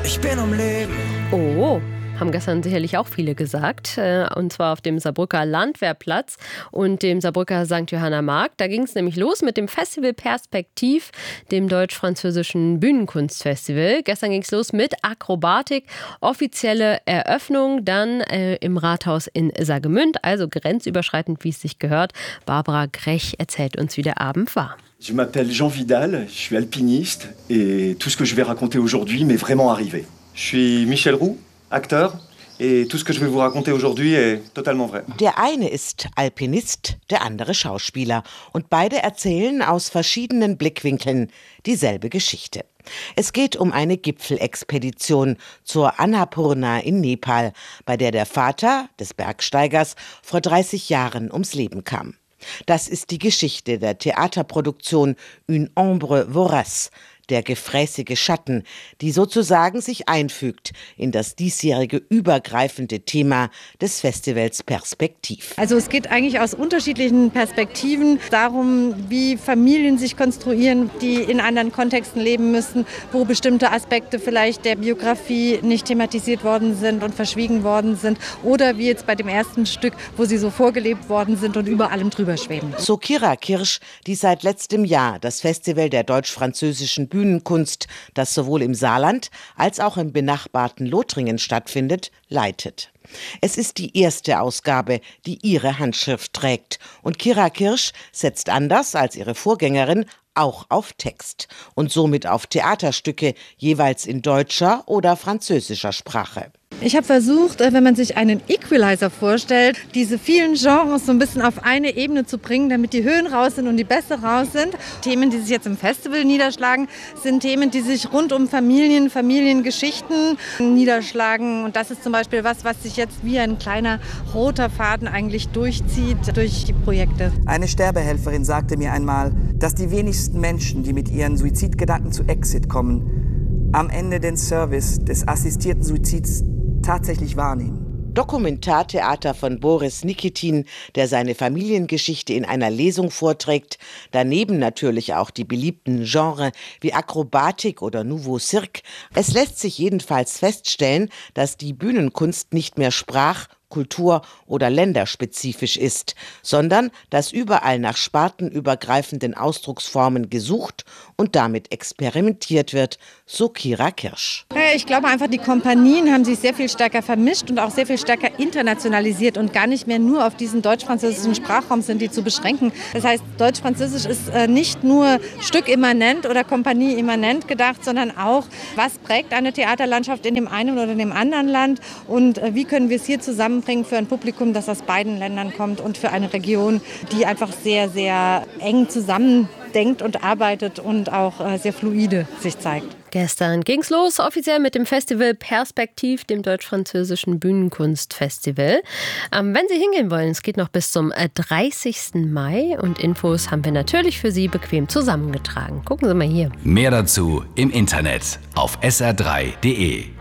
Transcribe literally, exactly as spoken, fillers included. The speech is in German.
ich bin am Leben. Oh, haben gestern sicherlich auch viele gesagt. Und zwar auf dem Saarbrücker Landwehrplatz und dem Saarbrücker Sankt Johanna Markt. Da ging es nämlich los mit dem Festival Perspektiv, dem deutsch-französischen Bühnenkunstfestival. Gestern ging es los mit Akrobatik, offizielle Eröffnung, dann äh, im Rathaus in Saargemünd, also grenzüberschreitend, wie es sich gehört. Barbara Grech erzählt uns, wie der Abend war. Je m'appelle Jean Vidal, je suis alpiniste et tout ce que je vais raconter aujourd'hui m'est vraiment arrivé. Je suis Michel Roux, Acteur, et tout ce que je vais vous raconter aujourd'hui est totalement vrai. Der eine ist Alpinist, der andere Schauspieler. Und beide erzählen aus verschiedenen Blickwinkeln dieselbe Geschichte. Es geht um eine Gipfelexpedition zur Annapurna in Nepal, bei der der Vater des Bergsteigers vor dreißig Jahren ums Leben kam. Das ist die Geschichte der Theaterproduktion Une ombre vorace, der gefräßige Schatten, die sozusagen sich einfügt in das diesjährige übergreifende Thema des Festivals Perspektiv. Also es geht eigentlich aus unterschiedlichen Perspektiven darum, wie Familien sich konstruieren, die in anderen Kontexten leben müssen, wo bestimmte Aspekte vielleicht der Biografie nicht thematisiert worden sind und verschwiegen worden sind, oder wie jetzt bei dem ersten Stück, wo sie so vorgelebt worden sind und über allem drüber schweben. So Kira Kirsch, die seit letztem Jahr das Festival der deutsch-französischen Bühnenkunst, das sowohl im Saarland als auch im benachbarten Lothringen stattfindet, leitet. Es ist die erste Ausgabe, die ihre Handschrift trägt. Und Kira Kirsch setzt anders als ihre Vorgängerin auch auf Text und somit auf Theaterstücke, jeweils in deutscher oder französischer Sprache. Ich habe versucht, wenn man sich einen Equalizer vorstellt, diese vielen Genres so ein bisschen auf eine Ebene zu bringen, damit die Höhen raus sind und die Bässe raus sind. Themen, die sich jetzt im Festival niederschlagen, sind Themen, die sich rund um Familien, Familiengeschichten niederschlagen. Und das ist zum Beispiel was, was sich jetzt wie ein kleiner roter Faden eigentlich durchzieht durch die Projekte. Eine Sterbehelferin sagte mir einmal, dass die wenigsten Menschen, die mit ihren Suizidgedanken zu Exit kommen, am Ende den Service des assistierten Suizids tatsächlich wahrnehmen. Dokumentartheater von Boris Nikitin, der seine Familiengeschichte in einer Lesung vorträgt. Daneben natürlich auch die beliebten Genres wie Akrobatik oder Nouveau Cirque. Es lässt sich jedenfalls feststellen, dass die Bühnenkunst nicht mehr sprach-, kultur- oder länderspezifisch ist, sondern dass überall nach spartenübergreifenden Ausdrucksformen gesucht und damit experimentiert wird, so Kira Kirsch. Ich glaube einfach, die Kompanien haben sich sehr viel stärker vermischt und auch sehr viel stärker internationalisiert und gar nicht mehr nur auf diesen deutsch-französischen Sprachraum sind die zu beschränken. Das heißt, Deutsch-Französisch ist nicht nur stückimmanent oder kompanieimmanent gedacht, sondern auch, was prägt eine Theaterlandschaft in dem einen oder dem anderen Land und wie können wir es hier zusammenbringen für ein Publikum, das aus beiden Ländern kommt und für eine Region, die einfach sehr, sehr eng zusammendenkt und arbeitet und auch sehr fluide sich zeigt. Gestern ging's los, offiziell mit dem Festival Perspektiv, dem deutsch-französischen Bühnenkunstfestival. Ähm, wenn Sie hingehen wollen, es geht noch bis zum dreißigsten Mai und Infos haben wir natürlich für Sie bequem zusammengetragen. Gucken Sie mal hier. Mehr dazu im Internet auf s r drei punkt d e.